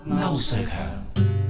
歐瑞強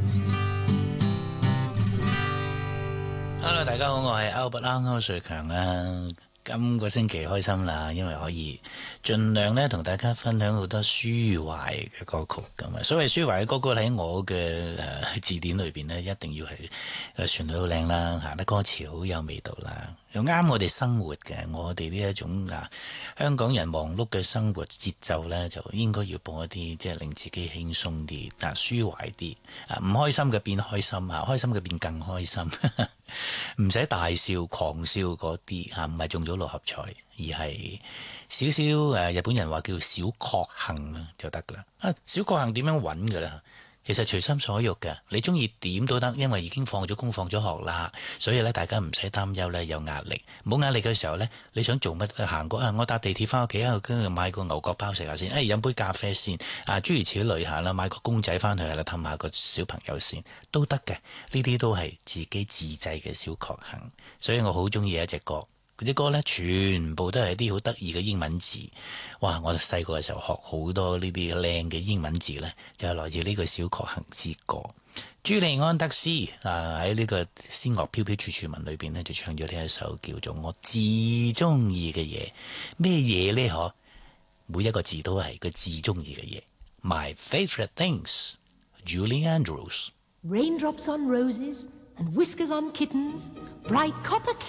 ，Hello，大家好，我係歐瑞強啊。今個星期開心啦，因為可以盡量咧同大家分享好多抒懷嘅歌曲咁啊。所謂抒懷嘅歌曲喺我嘅字典裏邊呢，一定要係旋律好靚啦，嚇啲歌詞好有味道啦，又啱我哋生活嘅。我哋呢一種香港人忙碌嘅生活節奏呢，就應該要播一啲即係令自己輕鬆啲抒懷啲唔開心嘅變開心開心嘅變更開心。唔使大笑狂笑嗰啲唔係中咗六合彩，而係少少日本人話叫小確幸就得噶啦。小確幸點樣揾噶啦？其實隨心所欲嘅，你中意點都得，因為已經放咗工放咗學啦，所以咧大家唔使擔憂咧有壓力。冇壓力嘅時候咧，你想做乜行過我搭地鐵翻屋企跟住買個牛角包食下先，飲杯咖啡先諸如此類下啦，買個公仔翻去啦，氹下個小朋友先都得嘅。呢啲都係自己自製嘅小確幸，所以我好中意一隻歌。嗰啲歌呢，全部都係啲好得意嘅英文字。哇！我細個嘅時候學好多呢啲靚嘅英文字呢，就係來自呢個小確幸之歌。朱利安德斯喺呢個仙樂飄飄處處聞裏邊呢，就唱咗呢一首叫做我至中意嘅嘢。咩嘢呢？每一個字都係佢至中意嘅嘢。My favorite things, Julie Andrews. Raindrops on roses and whiskers on kittens, bright copper